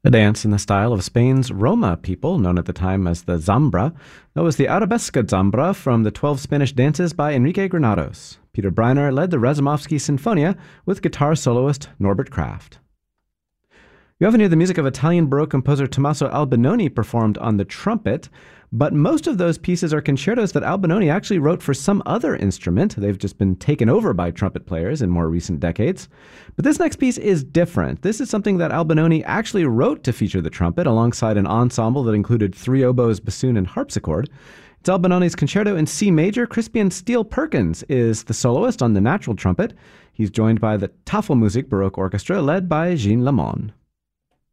A dance in the style of Spain's Roma people, known at the time as the Zambra. That was the Arabesca Zambra from the 12 Spanish dances by Enrique Granados. Peter Breiner led the Razumovsky Sinfonia with guitar soloist Norbert Kraft. You often hear the music of Italian Baroque composer Tommaso Albinoni performed on the trumpet, but most of those pieces are concertos that Albinoni actually wrote for some other instrument. They've just been taken over by trumpet players in more recent decades. But this next piece is different. This is something that Albinoni actually wrote to feature the trumpet alongside an ensemble that included 3 oboes, bassoon, and harpsichord. It's Albinoni's concerto in C major. Crispian Steele Perkins is the soloist on the natural trumpet. He's joined by the Tafelmusik Baroque Orchestra led by Jean Lamon.